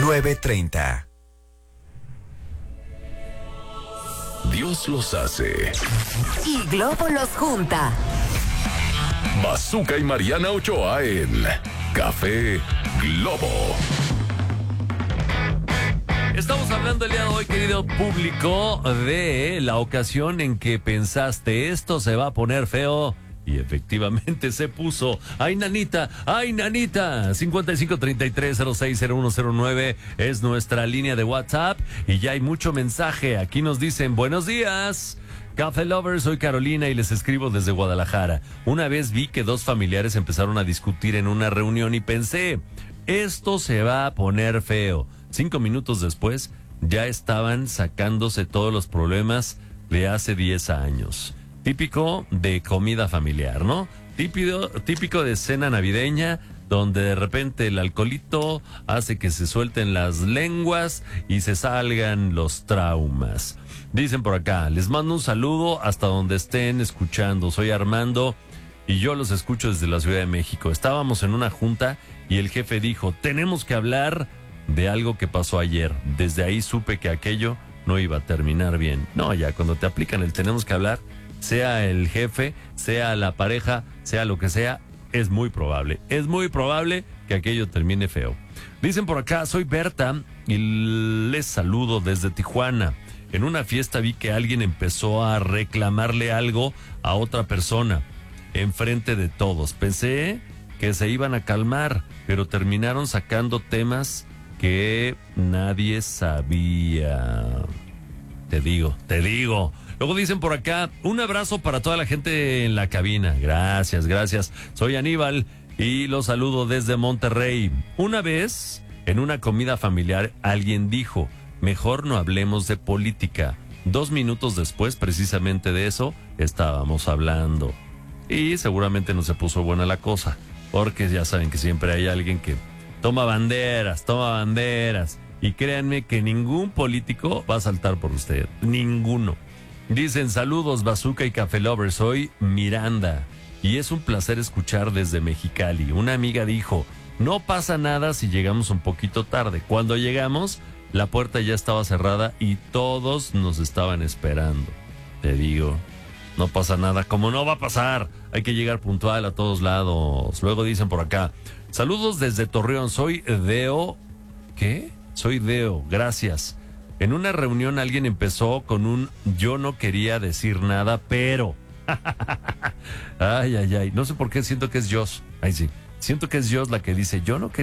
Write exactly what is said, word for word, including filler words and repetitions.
nueve treinta. Dios los hace y Globo los junta. Bazooka y Mariana Ochoa en Café Globo. Estamos hablando el día de hoy, querido público, de la ocasión en que pensaste esto se va a poner feo. Y efectivamente se puso. ¡Ay, nanita! ¡Ay, nanita! cincuenta y cinco treinta y tres cero seis cero uno cero nueve es nuestra línea de WhatsApp. Y ya hay mucho mensaje. Aquí nos dicen, buenos días. Café Lovers, soy Carolina y les escribo desde Guadalajara. Una vez vi que dos familiares empezaron a discutir en una reunión y pensé, esto se va a poner feo. Cinco minutos después, ya estaban sacándose todos los problemas de hace diez años. Típico de comida familiar, ¿no? Típico, típico de cena navideña, donde de repente el alcoholito hace que se suelten las lenguas y se salgan los traumas. Dicen por acá, les mando un saludo hasta donde estén escuchando. Soy Armando y yo los escucho desde la Ciudad de México. Estábamos en una junta y el jefe dijo, tenemos que hablar de algo que pasó ayer. Desde ahí supe que aquello no iba a terminar bien. No, ya cuando te aplican el tenemos que hablar, sea el jefe, sea la pareja, sea lo que sea, es muy probable, es muy probable que aquello termine feo. Dicen por acá, soy Berta y les saludo desde Tijuana. En una fiesta vi que alguien empezó a reclamarle algo a otra persona, enfrente de todos. Pensé que se iban a calmar, pero terminaron sacando temas que nadie sabía. Te digo, te digo. Luego dicen por acá, un abrazo para toda la gente en la cabina. Gracias, gracias. Soy Aníbal y los saludo desde Monterrey. Una vez, en una comida familiar, alguien dijo, mejor no hablemos de política. Dos minutos después, precisamente de eso, estábamos hablando. Y seguramente no se puso buena la cosa, porque ya saben que siempre hay alguien que toma banderas, toma banderas. Y créanme que ningún político va a saltar por usted. Ninguno. Dicen, saludos Bazooka y Café Lover, soy Miranda y es un placer escuchar desde Mexicali. Una amiga dijo, no pasa nada si llegamos un poquito tarde. Cuando llegamos, la puerta ya estaba cerrada y todos nos estaban esperando. Te digo, no pasa nada, como no va a pasar, hay que llegar puntual a todos lados. Luego dicen por acá, saludos desde Torreón, soy Deo, ¿qué? Soy Deo, gracias. En una reunión alguien empezó con un yo no quería decir nada, pero... ay, ay, ay. No sé por qué siento que es Joss. Ay, sí. Siento que es Joss la que dice yo no quería